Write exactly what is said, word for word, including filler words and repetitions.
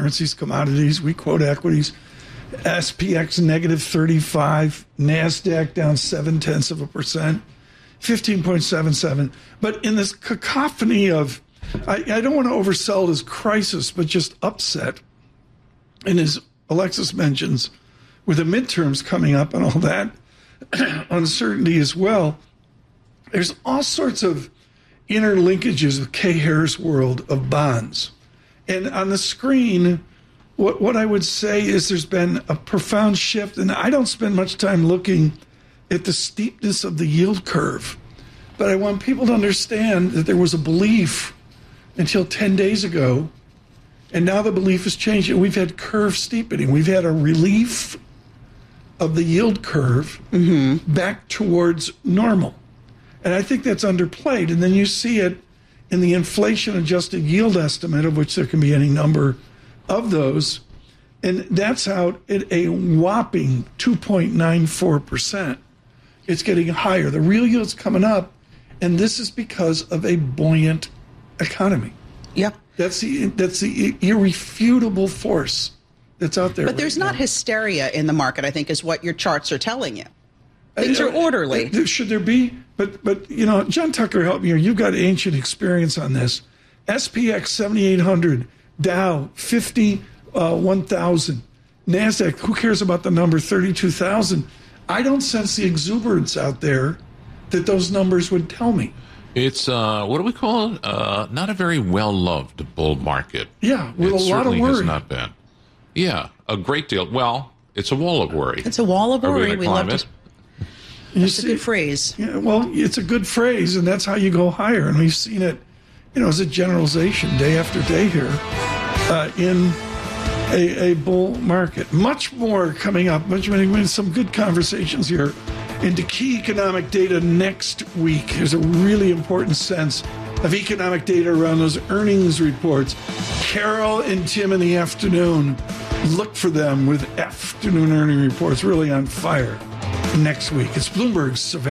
currencies, commodities. We quote equities. S P X negative thirty-five. NASDAQ down seven-tenths of a percent. fifteen point seven seven. But in this cacophony of, I, I don't want to oversell it as crisis, but just upset. And as Alexis mentions, with the midterms coming up and all that, uncertainty as well, there's all sorts of interlinkages with Kay Hare's world of bonds. And on the screen, what, what I would say is there's been a profound shift, and I don't spend much time looking at the steepness of the yield curve, but I want people to understand that there was a belief until ten days ago, and now the belief has changed. And we've had curve steepening. We've had a relief of the yield curve mm-hmm. back towards normal. And I think that's underplayed. And then you see it in the inflation-adjusted yield estimate, of which there can be any number of those. And that's out at a whopping two point nine four percent. It's getting higher. The real yield's coming up, and this is because of a buoyant economy. Yep. That's the that's the irrefutable force that's out there. But there's right not now. hysteria in the market, I think, is what your charts are telling you. Things are orderly. Uh, should there be? But, but you know, John Tucker, help me here. You've got ancient experience on this. S P X seventy-eight hundred, Dow fifty-one thousand, NASDAQ, who cares about the number thirty-two thousand? I don't sense the exuberance out there that those numbers would tell me. It's, uh, what do we call it? Uh, not a very well-loved bull market. Yeah, with it a lot of certainly worry. has not been. Yeah, a great deal. Well, it's a wall of worry. It's a wall of Are we worry. gonna We climb love it? to. That's a good phrase. Yeah, well, it's a good phrase, and that's how you go higher. And we've seen it, you know, as a generalization day after day here uh, in a, a bull market. Much more coming up. Much more, some good conversations here into key economic data next week. There's a really important sense of economic data around those earnings reports. Carol and Tim in the afternoon. Look for them with afternoon earning reports really on fire next week. It's Bloomberg's Savannah.